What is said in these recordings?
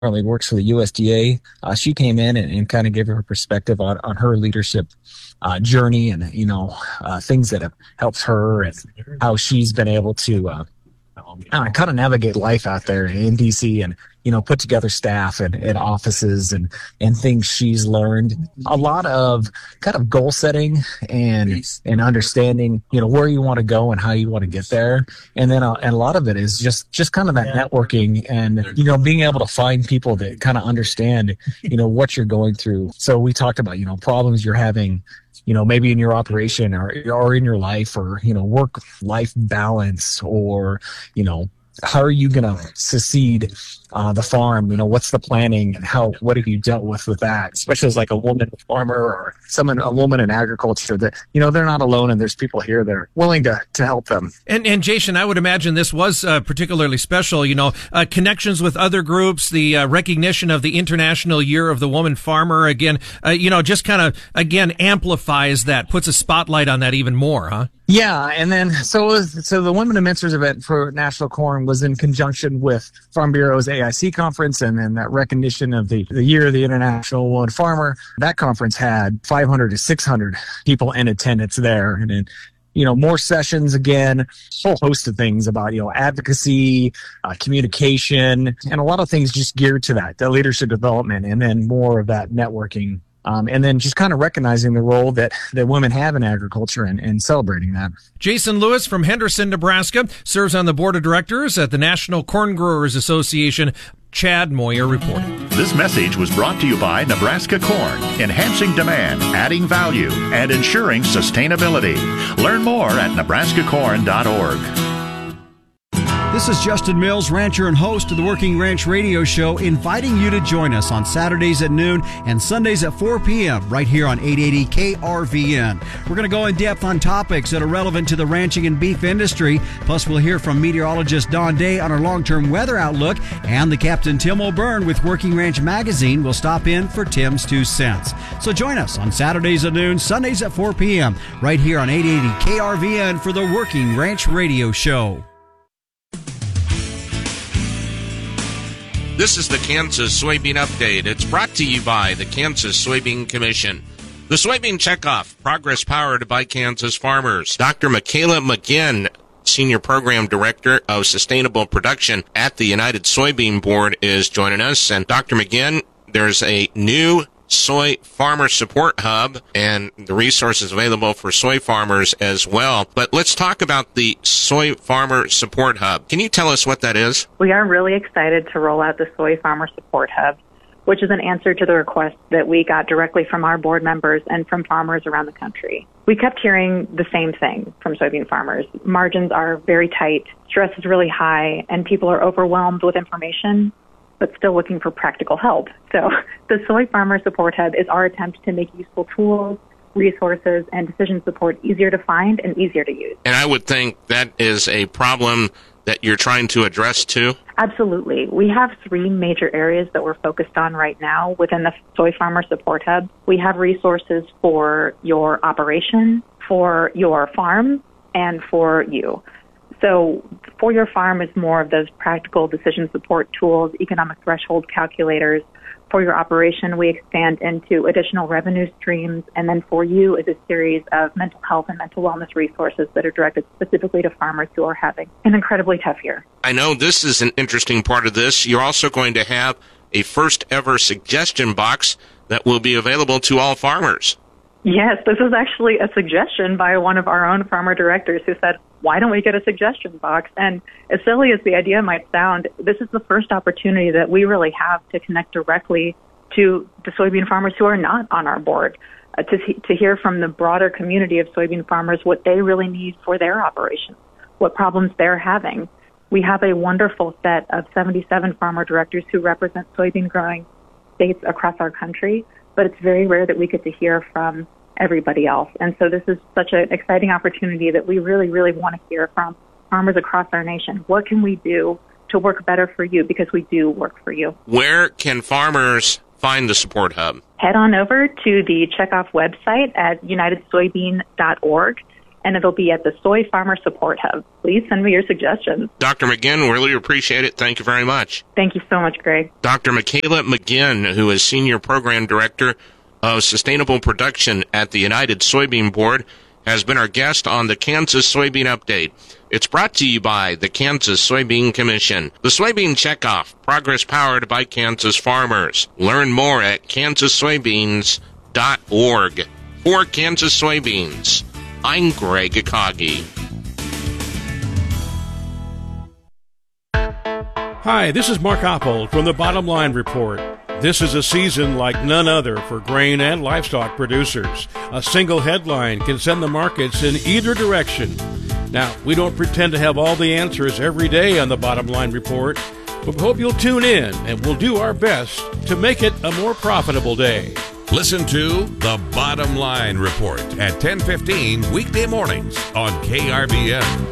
currently works for the USDA. She came in and kind of gave her perspective on her leadership journey and, things that have helped her and how she's been able to kind of navigate life out there in DC and, put together staff and offices and things she's learned. A lot of kind of goal setting and understanding, where you want to go and how you want to get there. And then and a lot of it is just kind of that networking and, being able to find people that kind of understand, what you're going through. So we talked about, problems you're having, maybe in your operation or in your life or, work-life balance or, how are you going to succeed the farm? What's the planning and what have you dealt with that? Especially as like a woman farmer or a woman in agriculture that, they're not alone and there's people here that are willing to help them. And Jason, I would imagine this was particularly special, connections with other groups, the recognition of the International Year of the Woman Farmer. Again, just kind of, amplifies that, puts a spotlight on that even more, huh? Yeah, and then so the Women in Minsters event for National Corn was in conjunction with Farm Bureau's AIC conference, and then that recognition of the Year of the International Woman Farmer. That conference had 500 to 600 people in attendance there, and then more sessions again, a whole host of things about advocacy, communication, and a lot of things just geared to that leadership development, and then more of that networking. And then just kind of recognizing the role that women have in agriculture and celebrating that. Jason Lewis from Henderson, Nebraska, serves on the board of directors at the National Corn Growers Association. Chad Moyer reporting. This message was brought to you by Nebraska Corn, enhancing demand, adding value, and ensuring sustainability. Learn more at nebraskacorn.org. This is Justin Mills, rancher and host of the Working Ranch Radio Show, inviting you to join us on Saturdays at noon and Sundays at 4 p.m. right here on 880 KRVN. We're going to go in depth on topics that are relevant to the ranching and beef industry. Plus, we'll hear from meteorologist Don Day on our long-term weather outlook, and the Captain Tim O'Byrne with Working Ranch Magazine will stop in for Tim's 2 cents. So join us on Saturdays at noon, Sundays at 4 p.m. right here on 880 KRVN for the Working Ranch Radio Show. This is the Kansas Soybean Update. It's brought to you by the Kansas Soybean Commission. The Soybean Checkoff, progress powered by Kansas farmers. Dr. Michaela McGinn, Senior Program Director of Sustainable Production at the United Soybean Board, is joining us. And Dr. McGinn, there's a new Soy Farmer Support Hub and the resources available for soy farmers as well. But let's talk about the Soy Farmer Support Hub. Can you tell us what that is? We are really excited to roll out the Soy Farmer Support Hub, which is an answer to the request that we got directly from our board members and from farmers around the country. We kept hearing the same thing from soybean farmers. Margins are very tight, stress is really high, and people are overwhelmed with information, but still looking for practical help. So the Soy Farmer Support Hub is our attempt to make useful tools, resources, and decision support easier to find and easier to use. And I would think that is a problem that you're trying to address too? Absolutely. We have 3 major areas that we're focused on right now within the Soy Farmer Support Hub. We have resources for your operation, for your farm, and for you. So for your farm is more of those practical decision support tools, economic threshold calculators. For your operation, we expand into additional revenue streams. And then for you is a series of mental health and mental wellness resources that are directed specifically to farmers who are having an incredibly tough year. I know this is an interesting part of this. You're also going to have a first ever suggestion box that will be available to all farmers. Yes, this was actually a suggestion by one of our own farmer directors who said, why don't we get a suggestion box? And as silly as the idea might sound, this is the first opportunity that we really have to connect directly to the soybean farmers who are not on our board, to hear from the broader community of soybean farmers what they really need for their operations, what problems they're having. We have a wonderful set of 77 farmer directors who represent soybean growing states across our country, but it's very rare that we get to hear from everybody else. And so this is such an exciting opportunity that we really, really want to hear from farmers across our nation. What can we do to work better for you? Because we do work for you. Where can farmers find the Support Hub? Head on over to the Checkoff website at unitedsoybean.org. and it'll be at the Soy Farmer Support Hub. Please send me your suggestions. Dr. McGinn, really appreciate it. Thank you very much. Thank you so much, Greg. Dr. Michaela McGinn, who is Senior Program Director of Sustainable Production at the United Soybean Board, has been our guest on the Kansas Soybean Update. It's brought to you by the Kansas Soybean Commission. The Soybean Checkoff, progress powered by Kansas farmers. Learn more at kansassoybeans.org. For Kansas Soybeans, I'm Greg Akagi. Hi, this is Mark Oppold from the Bottom Line Report. This is a season like none other for grain and livestock producers. A single headline can send the markets in either direction. Now, we don't pretend to have all the answers every day on the Bottom Line Report, but we hope you'll tune in and we'll do our best to make it a more profitable day. Listen to The Bottom Line Report at 10:15 weekday mornings on KRVN.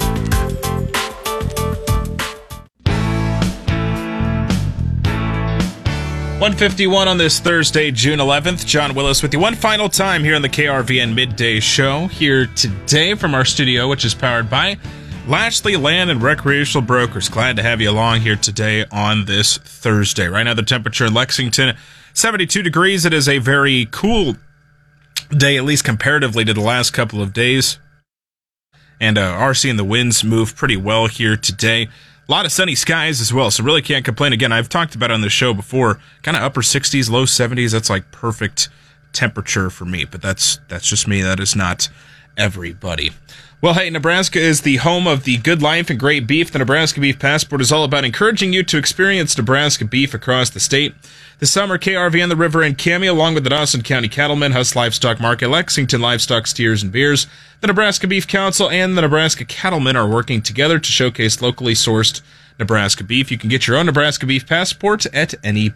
1:51 on this Thursday, June 11th. John Willis with you one final time here on the KRVN Midday Show. Here today from our studio, which is powered by Lashley Land and Recreational Brokers. Glad to have you along here today on this Thursday. Right now the temperature in Lexington, 72 degrees. It is a very cool day, at least comparatively to the last couple of days. And are seeing the winds move pretty well here today. A lot of sunny skies as well, so really can't complain. Again, I've talked about it on the show before, kind of upper 60s, low 70s. That's like perfect temperature for me, but that's just me. That is not everybody. Well, hey, Nebraska is the home of the good life and great beef. The Nebraska Beef Passport is all about encouraging you to experience Nebraska beef across the state. This summer, KRVN, the River and Cami, along with the Dawson County Cattlemen, Huss Livestock Market, Lexington Livestock Steers and Beers, the Nebraska Beef Council, and the Nebraska Cattlemen are working together to showcase locally sourced Nebraska beef. You can get your own Nebraska Beef Passport at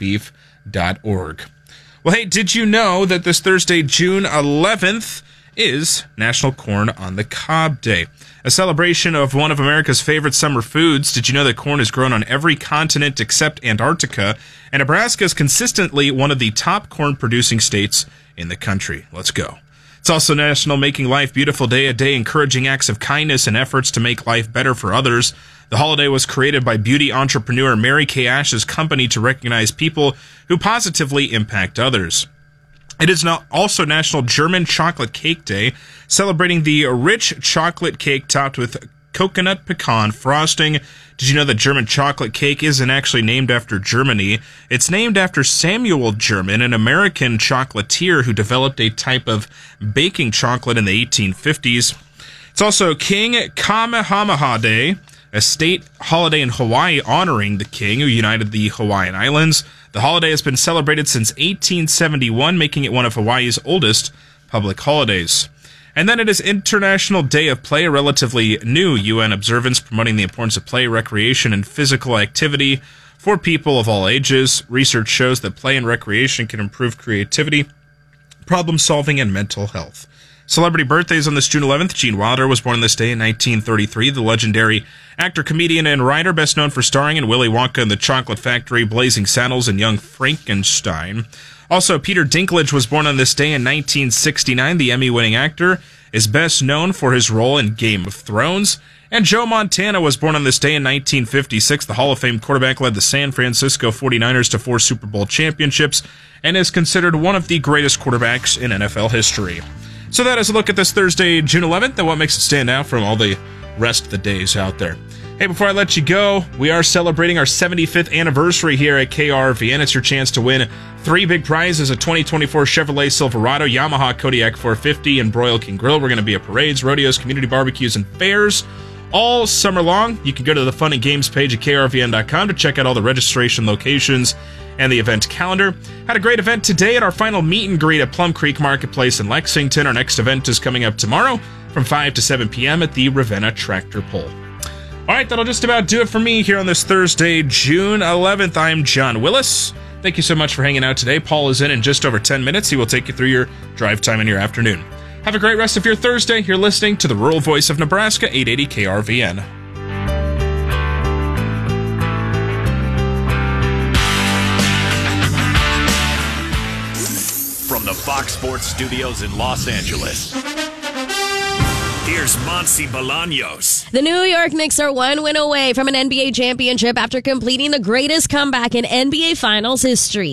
nebeef.org. Well, hey, did you know that this Thursday, June 11th, is National Corn on the Cob Day, a celebration of one of America's favorite summer foods. Did you know that corn is grown on every continent except Antarctica, and Nebraska is consistently one of the top corn-producing states in the country? Let's go. It's also National Making Life Beautiful Day, a day encouraging acts of kindness and efforts to make life better for others. The holiday was created by beauty entrepreneur Mary Kay Ash's company to recognize people who positively impact others. It is now also National German Chocolate Cake Day, celebrating the rich chocolate cake topped with coconut pecan frosting. Did you know that German chocolate cake isn't actually named after Germany? It's named after Samuel German, an American chocolatier who developed a type of baking chocolate in the 1850s. It's also King Kamehameha Day, a state holiday in Hawaii honoring the king who united the Hawaiian Islands. The holiday has been celebrated since 1871, making it one of Hawaii's oldest public holidays. And then it is International Day of Play, a relatively new UN observance promoting the importance of play, recreation, and physical activity for people of all ages. Research shows that play and recreation can improve creativity, problem solving, and mental health. Celebrity birthdays on this June 11th. Gene Wilder was born on this day in 1933. The legendary actor, comedian, and writer, best known for starring in Willy Wonka and the Chocolate Factory, Blazing Saddles, and Young Frankenstein. Also, Peter Dinklage was born on this day in 1969. The Emmy-winning actor is best known for his role in Game of Thrones. And Joe Montana was born on this day in 1956. The Hall of Fame quarterback led the San Francisco 49ers to 4 Super Bowl championships and is considered one of the greatest quarterbacks in NFL history. So that is a look at this Thursday, June 11th, and what makes it stand out from all the rest of the days out there. Hey, before I let you go, we are celebrating our 75th anniversary here at KRVN. It's your chance to win 3 big prizes: a 2024 Chevrolet Silverado, Yamaha Kodiak 450, and Broil King Grill. We're going to be at parades, rodeos, community barbecues, and fairs all summer long. You can go to the Fun and Games page at krvn.com to check out all the registration locations and the event calendar. Had a great event today at our final meet and greet at Plum Creek Marketplace in Lexington. Our next event is coming up tomorrow from 5 to 7 p.m. at the Ravenna Tractor Pull. All right, that'll just about do it for me here on this Thursday, June 11th. I'm John Willis. Thank you so much for hanging out today. Paul is in just over 10 minutes. He will take you through your drive time in your afternoon. Have a great rest of your Thursday. You're listening to the Rural Voice of Nebraska, 880 KRVN. From the Fox Sports Studios in Los Angeles, Here's Monty Bolaños. The New York Knicks are one win away from an NBA championship after completing the greatest comeback in NBA Finals history.